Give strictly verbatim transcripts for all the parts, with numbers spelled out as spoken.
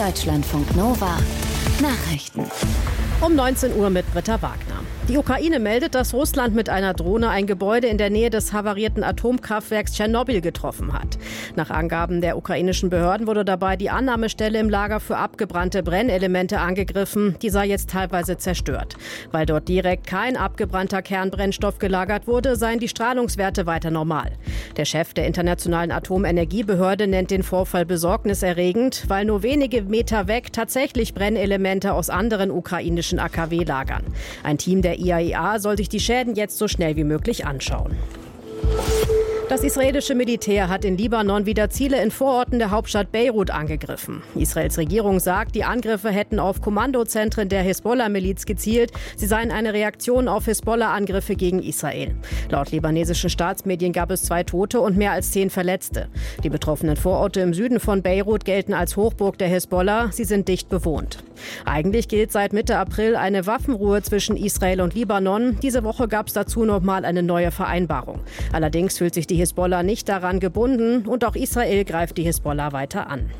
Deutschlandfunk Nova Nachrichten. Um neunzehn Uhr mit Britta Wagner. Die Ukraine meldet, dass Russland mit einer Drohne ein Gebäude in der Nähe des havarierten Atomkraftwerks Tschernobyl getroffen hat. Nach Angaben der ukrainischen Behörden wurde dabei die Annahmestelle im Lager für abgebrannte Brennelemente angegriffen. Die sei jetzt teilweise zerstört. Weil dort direkt kein abgebrannter Kernbrennstoff gelagert wurde, seien die Strahlungswerte weiter normal. Der Chef der Internationalen Atomenergiebehörde nennt den Vorfall besorgniserregend, weil nur wenige Meter weg tatsächlich Brennelemente aus anderen ukrainischen A K W lagern. Ein Team der I A E A soll sich die Schäden jetzt so schnell wie möglich anschauen. Das israelische Militär hat in Libanon wieder Ziele in Vororten der Hauptstadt Beirut angegriffen. Israels Regierung sagt, die Angriffe hätten auf Kommandozentren der Hisbollah-Miliz gezielt. Sie seien eine Reaktion auf Hisbollah-Angriffe gegen Israel. Laut libanesischen Staatsmedien gab es zwei Tote und mehr als zehn Verletzte. Die betroffenen Vororte im Süden von Beirut gelten als Hochburg der Hisbollah. Sie sind dicht bewohnt. Eigentlich gilt seit Mitte April eine Waffenruhe zwischen Israel und Libanon. Diese Woche gab es dazu noch mal eine neue Vereinbarung. Allerdings fühlt sich die Hisbollah nicht daran gebunden und auch Israel greift die Hisbollah weiter an.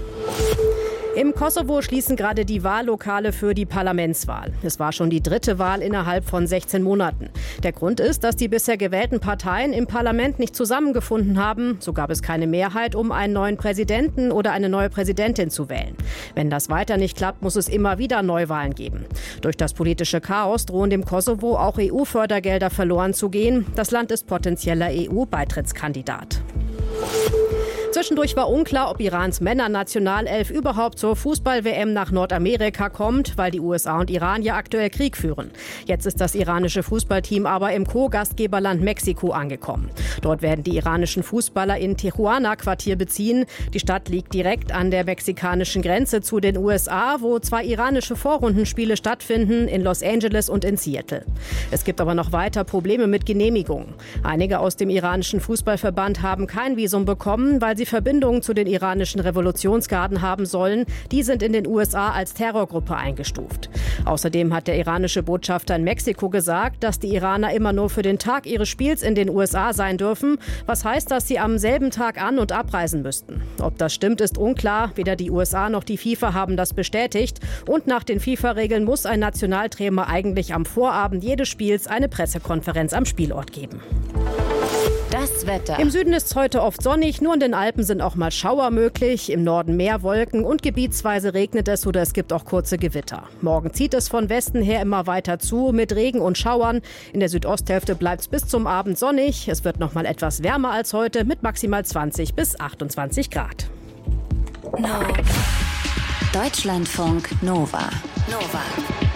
Im Kosovo schließen gerade die Wahllokale für die Parlamentswahl. Es war schon die dritte Wahl innerhalb von sechzehn Monaten. Der Grund ist, dass die bisher gewählten Parteien im Parlament nicht zusammengefunden haben. So gab es keine Mehrheit, um einen neuen Präsidenten oder eine neue Präsidentin zu wählen. Wenn das weiter nicht klappt, muss es immer wieder Neuwahlen geben. Durch das politische Chaos drohen dem Kosovo auch E U-Fördergelder verloren zu gehen. Das Land ist potenzieller E U-Beitrittskandidat. Zwischendurch war unklar, ob Irans Männernationalelf überhaupt zur Fußball-W M nach Nordamerika kommt, weil die U S A und Iran ja aktuell Krieg führen. Jetzt ist das iranische Fußballteam aber im Co-Gastgeberland Mexiko angekommen. Dort werden die iranischen Fußballer in Tijuana Quartier beziehen. Die Stadt liegt direkt an der mexikanischen Grenze zu den U S A, wo zwei iranische Vorrundenspiele stattfinden, in Los Angeles und in Seattle. Es gibt aber noch weiter Probleme mit Genehmigungen. Einige aus dem iranischen Fußballverband haben kein Visum bekommen, weil sie Verbindungen zu den iranischen Revolutionsgarden haben sollen. Die sind in den U S A als Terrorgruppe eingestuft. Außerdem hat der iranische Botschafter in Mexiko gesagt, dass die Iraner immer nur für den Tag ihres Spiels in den U S A sein dürfen. Was heißt, dass sie am selben Tag an- und abreisen müssten. Ob das stimmt, ist unklar. Weder die U S A noch die FIFA haben das bestätigt. Und nach den FIFA-Regeln muss ein Nationaltrainer eigentlich am Vorabend jedes Spiels eine Pressekonferenz am Spielort geben. Das Wetter. Im Süden ist es heute oft sonnig, nur in den Alpen sind auch mal Schauer möglich. Im Norden mehr Wolken und gebietsweise regnet es oder es gibt auch kurze Gewitter. Morgen zieht es von Westen her immer weiter zu mit Regen und Schauern. In der Südosthälfte bleibt es bis zum Abend sonnig. Es wird noch mal etwas wärmer als heute mit maximal zwanzig bis achtundzwanzig Grad. No. Deutschlandfunk Nova. Nova.